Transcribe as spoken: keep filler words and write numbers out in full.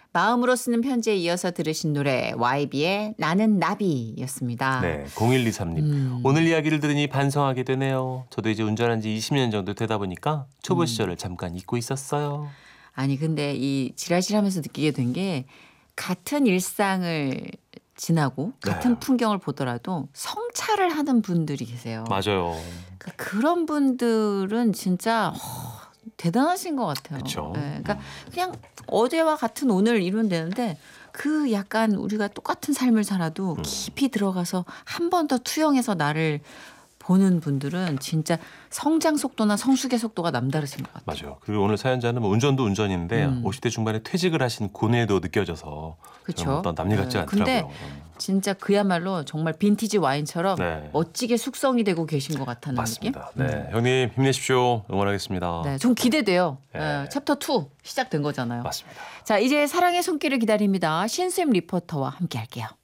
마음으로 쓰는 편지에 이어서 들으신 노래 와이비의 나는 나비였습니다. 네, 공일이삼 님. 음. 오늘 이야기를 들으니 반성하게 되네요. 저도 이제 운전한 지 이십 년 정도 되다 보니까 초보 음. 시절을 잠깐 잊고 있었어요. 아니 근데 이 지라시하면서 느끼게 된 게 같은 일상을 지나고 같은 네. 풍경을 보더라도 성찰을 하는 분들이 계세요. 맞아요. 그러니까 그런 분들은 진짜 어, 대단하신 것 같아요. 그쵸. 네, 그러니까 그냥 어제와 같은 오늘 이루면 되는데 그 약간 우리가 똑같은 삶을 살아도 음. 깊이 들어가서 한 번 더 투영해서 나를 보는 분들은 진짜 성장 속도나 성숙의 속도가 남다르신 것 같아요. 맞아요. 그리고 오늘 사연자는 뭐 운전도 운전인데 음. 오십 대 중반에 퇴직을 하신 고뇌도 느껴져서 그쵸? 어떤 남일 같지 네, 근데 않더라고요. 진짜 그야말로 정말 빈티지 와인처럼 네. 멋지게 숙성이 되고 계신 것 같다는 맞습니다. 느낌? 네, 형님 힘내십시오. 응원하겠습니다. 네, 좀 기대돼요. 네. 네, 챕터 투 시작된 거잖아요. 맞습니다. 자, 이제 사랑의 손길을 기다립니다. 신수임 리포터와 함께 할게요.